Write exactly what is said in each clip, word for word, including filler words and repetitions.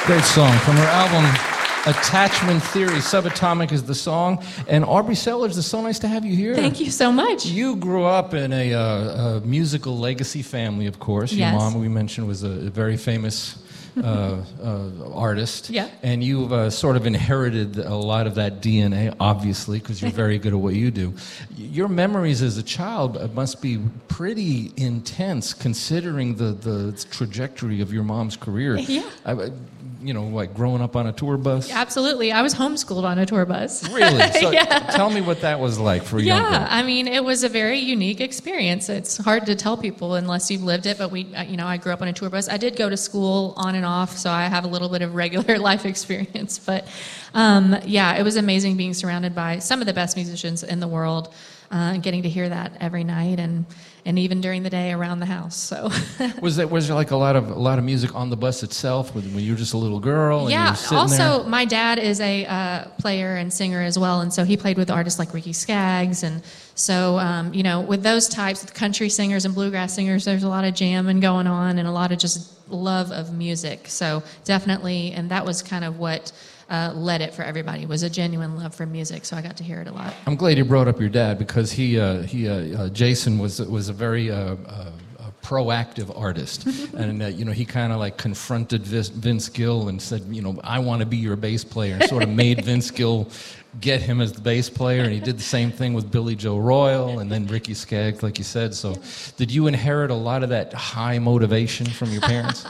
Great song from her album Attachment Theory. Subatomic is the song. And Aubrey Sellers, it's so nice to have you here. Thank you so much. You grew up in a, uh, a musical legacy family, of course. Your Yes. mom, we mentioned, was a, a very famous uh, uh, artist. Yeah. And you've uh, sort of inherited a lot of that D N A, obviously, because you're very good at what you do. Your memories as a child must be pretty intense, considering the, the trajectory of your mom's career. Yeah. I, you know, like growing up on a tour bus? Absolutely. I was homeschooled on a tour bus. Really? So Yeah. tell me what that was like for a young girl. Yeah, I mean, it was a very unique experience. It's hard to tell people unless you've lived it, but we, uh, you know, I grew up on a tour bus. I did go to school on and off, so I have a little bit of regular life experience. But um, yeah, it was amazing being surrounded by some of the best musicians in the world, uh, and getting to hear that every night and and even during the day around the house. So was that was there like a lot of a lot of music on the bus itself when, when you were just a little girl? And you yeah. were sitting Also, there? my dad is a uh, player and singer as well, and so he played with artists like Ricky Skaggs, and so um, you know, with those types of country singers and bluegrass singers, there's a lot of jamming going on and a lot of just love of music. So definitely, and that was kind of what uh, led it for everybody, was a genuine love for music. So I got to hear it a lot. I'm glad you brought up your dad because he uh, he uh, uh, Jason was was a very uh, uh, proactive artist, and uh, you know, he kind of like confronted Vince, Vince Gill and said, you know, I want to be your bass player, and sort of made Vince Gill get him as the bass player, and he did the same thing with Billy Joe Royal and then Ricky Skaggs, like you said. So did you inherit a lot of that high motivation from your parents?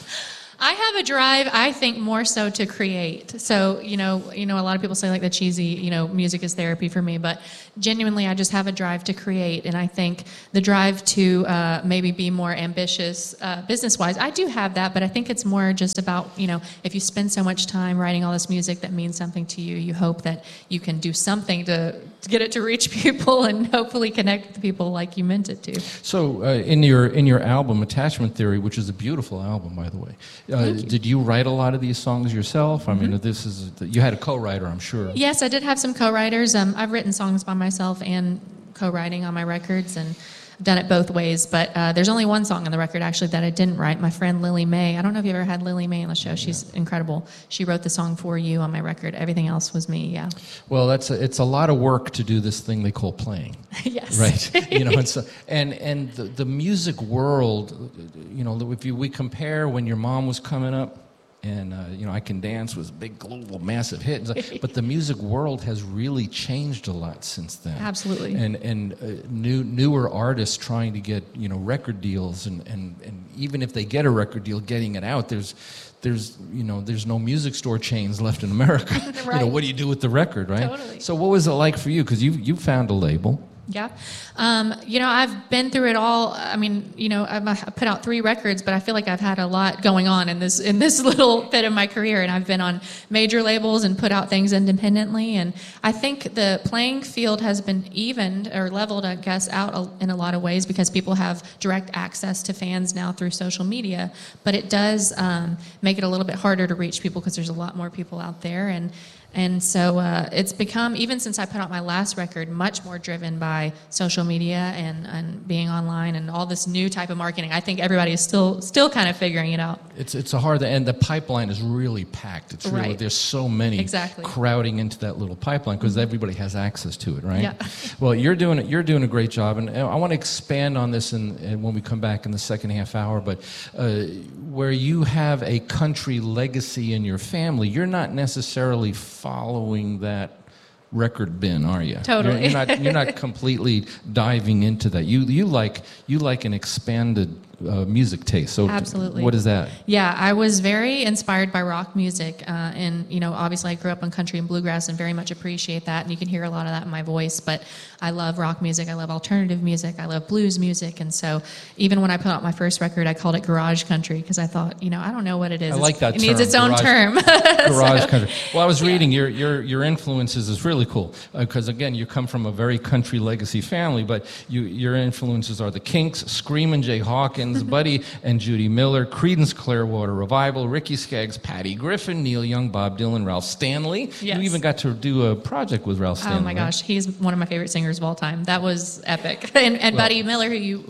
I have a drive, I think, more so to create. So, you know, you know, a lot of people say like the cheesy, you know, music is therapy for me, but genuinely, I just have a drive to create. And I think the drive to uh, maybe be more ambitious uh, business-wise, I do have that, but I think it's more just about, you know, if you spend so much time writing all this music that means something to you, you hope that you can do something to, to get it to reach people and hopefully connect with people like you meant it to. So, uh, in your in your album Attachment Theory, which is a beautiful album, by the way, uh, you. did you write a lot of these songs yourself? I Mm-hmm. mean, this is you had a co-writer, I'm sure. Yes, I did have some co-writers. Um, I've written songs by myself and co-writing on my records, and I've done it both ways. But uh, there's only one song on the record, actually, that I didn't write. My friend Lily May, I don't know if you've ever had Lily May on the show. She's yeah. incredible. She wrote the song for you on my record. Everything else was me, yeah. Well, that's a, it's a lot of work to do this thing they call playing. Yes. Right. You know, it's a, and and the, the music world, you know, if you, we compare when your mom was coming up, and, uh, you know, I Can Dance was a big, global, massive hit. But the music world has really changed a lot since then. Absolutely. And and uh, new newer artists trying to get, you know, record deals. And, and, and even if they get a record deal, getting it out, there's, there's you know, there's no music store chains left in America. Right. You know, what do you do with the record, right? Totally. So what was it like for you? Because you you found a label. Yeah. Um, you know, I've been through it all. I mean, you know, I've, I've put out three records, but I feel like I've had a lot going on in this in this little bit of my career. And I've been on major labels and put out things independently. And I think the playing field has been evened or leveled, I guess, out in a lot of ways because people have direct access to fans now through social media. But it does um, make it a little bit harder to reach people because there's a lot more people out there. And And so uh, it's become, even since I put out my last record, much more driven by social media and, and being online and all this new type of marketing. I think everybody is still still kind of figuring it out. It's it's a hard, and the pipeline is really packed. It's really, Right. there's so many Exactly. crowding into that little pipeline because everybody has access to it, right? Yeah. Well, you're doing it. You're doing a great job, and I want to expand on this in, in when we come back in the second half hour. But uh, where you have a country legacy in your family, you're not necessarily following that record bin, are you? Totally. You're, you're not. You're not completely diving into that. You you like you like an expanded uh, music taste. So Absolutely. What is that? Yeah, I was very inspired by rock music, uh, and you know, obviously, I grew up on country and bluegrass, and very much appreciate that. And you can hear a lot of that in my voice. But I love rock music. I love alternative music. I love blues music. And so, even when I put out my first record, I called it garage country because I thought, you know, I don't know what it is. I like that It term, needs its own garage- term. Garage So, country. Well, I was reading your your your influences is really cool because uh, again, you come from a very country legacy family, but you your influences are the Kinks, Screamin' Jay Hawkins, Buddy and Judy Miller, Creedence Clearwater Revival, Ricky Skaggs, Patty Griffin, Neil Young, Bob Dylan, Ralph Stanley. Yes. You even got to do a project with Ralph Stanley. Oh my right? gosh, he's one of my favorite singers of all time. That was epic. And, and Well- Buddy Miller, who you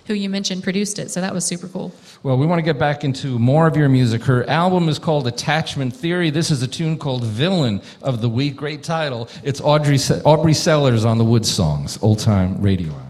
who you mentioned produced it. So that was super cool. Well, we want to get back into more of your music. Her album is called Attachment Theory. This is a tune called Villain of the Week. Great title. It's Audrey, Aubrey Sellers on the Wood Songs, Old Time Radio Hour.